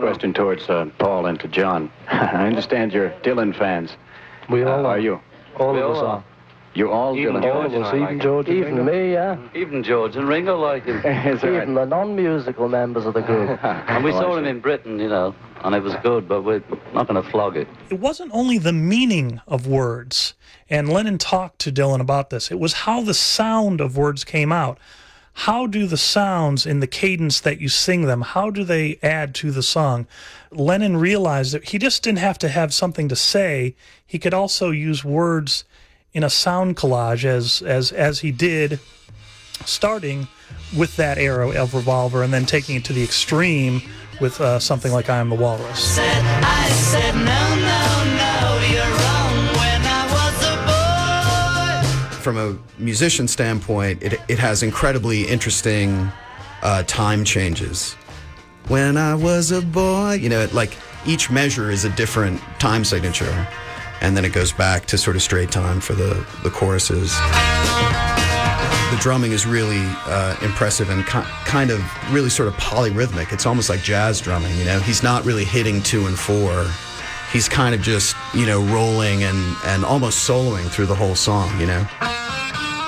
question towards Paul and to John. I understand you're Dylan fans. We all are you? All of us are. You all Dylan All fans? of us, even George and Even Ringo. me, yeah. Even George and Ringo like him. Is that Even right? the non-musical members of the group. And we saw him in Britain, you know, and it was good, but we're not going to flog it. It wasn't only the meaning of words, and Lennon talked to Dylan about this. It was how the sound of words came out. How do the sounds in the cadence that you sing them, how do they add to the song? Lennon realized that he just didn't have to have something to say. He could also use words in a sound collage as he did, starting with that era of Revolver and then taking it to the extreme with something like I Am the Walrus. I said, no, you're wrong when I was a boy. From a musician standpoint, it has incredibly interesting time changes. When I was a boy, you know, like each measure is a different time signature, and then it goes back to sort of straight time for the choruses. The drumming is really impressive and kind of really sort of polyrhythmic. It's almost like jazz drumming, you know. He's not really hitting 2 and 4. He's kind of just, you know, rolling and almost soloing through the whole song, you know.